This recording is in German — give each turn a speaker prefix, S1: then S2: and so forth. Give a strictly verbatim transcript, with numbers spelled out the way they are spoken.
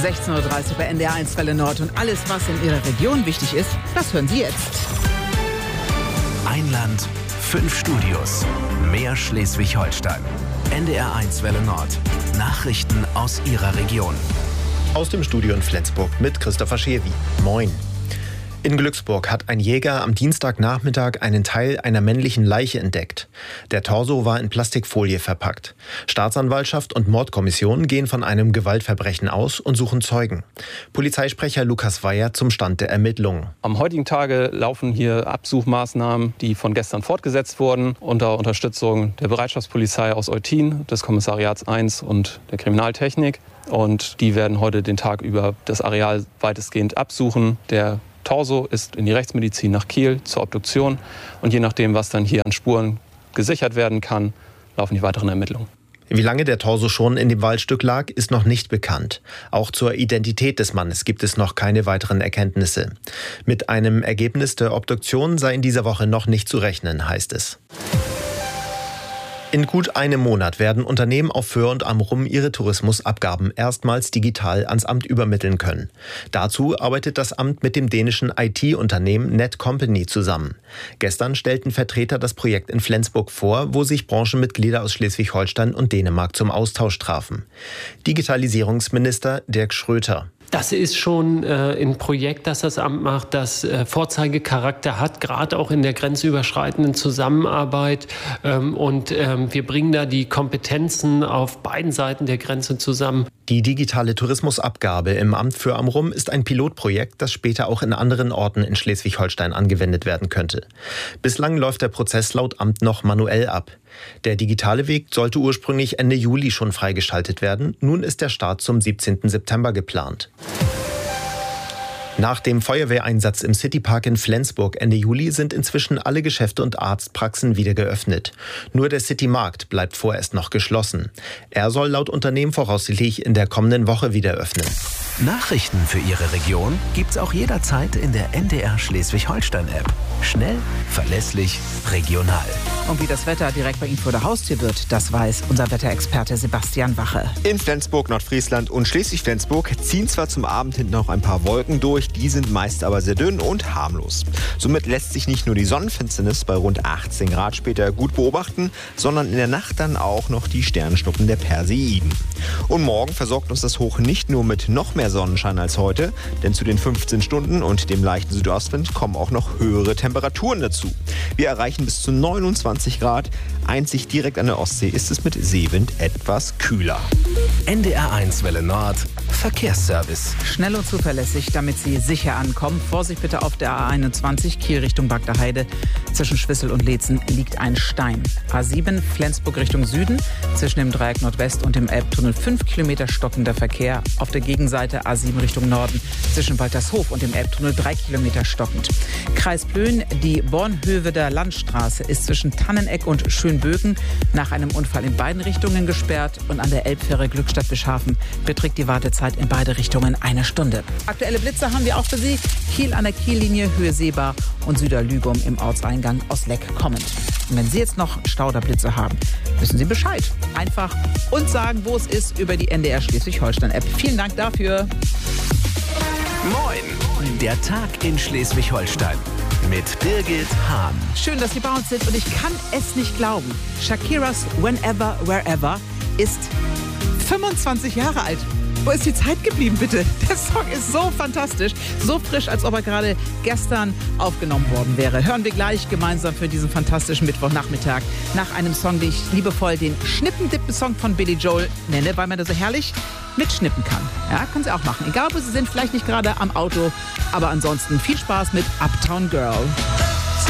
S1: sechzehn Uhr dreißig bei N D R eins Welle Nord. Und alles, was in Ihrer Region wichtig ist, das hören Sie jetzt.
S2: Ein Land, fünf Studios, mehr Schleswig-Holstein. N D R eins Welle Nord. Nachrichten aus Ihrer Region.
S3: Aus dem Studio in Flensburg mit Christopher Schewi. Moin. In Glücksburg hat ein Jäger am Dienstagnachmittag einen Teil einer männlichen Leiche entdeckt. Der Torso war in Plastikfolie verpackt. Staatsanwaltschaft und Mordkommission gehen von einem Gewaltverbrechen aus und suchen Zeugen. Polizeisprecher Lukas Weyer zum Stand der Ermittlungen.
S4: Am heutigen Tage laufen hier Absuchmaßnahmen, die von gestern fortgesetzt wurden, unter Unterstützung der Bereitschaftspolizei aus Eutin, des Kommissariats eins und der Kriminaltechnik. Und die werden heute den Tag über das Areal weitestgehend absuchen. Der Torso ist in die Rechtsmedizin nach Kiel zur Obduktion. Und je nachdem, was dann hier an Spuren gesichert werden kann, laufen die weiteren Ermittlungen.
S3: Wie lange der Torso schon in dem Waldstück lag, ist noch nicht bekannt. Auch zur Identität des Mannes gibt es noch keine weiteren Erkenntnisse. Mit einem Ergebnis der Obduktion sei in dieser Woche noch nicht zu rechnen, heißt es. In gut einem Monat werden Unternehmen auf Föhr und Amrum ihre Tourismusabgaben erstmals digital ans Amt übermitteln können. Dazu arbeitet das Amt mit dem dänischen I T-Unternehmen Netcompany zusammen. Gestern stellten Vertreter das Projekt in Flensburg vor, wo sich Branchenmitglieder aus Schleswig-Holstein und Dänemark zum Austausch trafen. Digitalisierungsminister Dirk Schröter.
S5: Das ist schon äh, ein Projekt, das das Amt macht, das äh, Vorzeigecharakter hat, gerade auch in der grenzüberschreitenden Zusammenarbeit. Ähm, und ähm, wir bringen da die Kompetenzen auf beiden Seiten der Grenze zusammen.
S3: Die digitale Tourismusabgabe im Amt für Amrum ist ein Pilotprojekt, das später auch in anderen Orten in Schleswig-Holstein angewendet werden könnte. Bislang läuft der Prozess laut Amt noch manuell ab. Der digitale Weg sollte ursprünglich Ende Juli schon freigeschaltet werden. Nun ist der Start zum siebzehnten September geplant. Nach dem Feuerwehreinsatz im Citypark in Flensburg Ende Juli sind inzwischen alle Geschäfte und Arztpraxen wieder geöffnet. Nur der Citymarkt bleibt vorerst noch geschlossen. Er soll laut Unternehmen voraussichtlich in der kommenden Woche wieder öffnen.
S2: Nachrichten für Ihre Region gibt's auch jederzeit in der N D R Schleswig-Holstein-App. Schnell, verlässlich, regional.
S1: Und wie das Wetter direkt bei Ihnen vor der Haustür wird, das weiß unser Wetterexperte Sebastian Wache.
S6: In Flensburg, Nordfriesland und Schleswig-Flensburg ziehen zwar zum Abend hin noch ein paar Wolken durch, die sind meist aber sehr dünn und harmlos. Somit lässt sich nicht nur die Sonnenfinsternis bei rund achtzehn Grad später gut beobachten, sondern in der Nacht dann auch noch die Sternschnuppen der Perseiden. Und morgen versorgt uns das Hoch nicht nur mit noch mehr Sonnenschein als heute, denn zu den fünfzehn Stunden und dem leichten Südostwind kommen auch noch höhere Temperaturen dazu. Wir erreichen bis zu neunundzwanzig Grad. Einzig direkt an der Ostsee ist es mit Seewind etwas kühler.
S2: N D R eins Welle Nord. Verkehrsservice.
S1: Schnell und zuverlässig, damit Sie sicher ankommen. Vorsicht bitte auf der A einundzwanzig, Kiel Richtung Bagdaheide. Zwischen Schwissel und Leetzen liegt ein Stein. A sieben, Flensburg Richtung Süden. Zwischen dem Dreieck Nordwest und dem Elbtunnel fünf Kilometer stockender Verkehr. Auf der Gegenseite A sieben Richtung Norden. Zwischen Waltershof und dem Elbtunnel drei Kilometer stockend. Kreis Plön, die Bornhöveder Landstraße ist zwischen Tanneneck und Schönböken nach einem Unfall in beiden Richtungen gesperrt. Und an der Elbfähre Glückstadt-Bischhafen beträgt die Wartezeit in beide Richtungen eine Stunde. Aktuelle Blitze haben wir auch für Sie. Kiel an der Kiellinie, Höhe Seebar und Süderlügum im Ortseingang aus Leck kommend. Und wenn Sie jetzt noch Stauderblitze haben, wissen Sie Bescheid. Einfach uns sagen, wo es ist, über die N D R Schleswig-Holstein-App. Vielen Dank dafür.
S2: Moin, der Tag in Schleswig-Holstein mit Birgit Hahn.
S1: Schön, dass Sie bei uns sind und ich kann es nicht glauben. Shakiras Whenever, Wherever ist fünfundzwanzig Jahre alt. Wo ist die Zeit geblieben, bitte? Der Song ist so fantastisch, so frisch, als ob er gerade gestern aufgenommen worden wäre. Hören wir gleich gemeinsam für diesen fantastischen Mittwochnachmittag nach einem Song, den ich liebevoll den Schnippendippen-Song von Billy Joel nenne, weil man da so herrlich mitschnippen kann. Ja, können Sie auch machen. Egal, wo Sie sind, vielleicht nicht gerade am Auto, aber ansonsten viel Spaß mit Uptown Girl.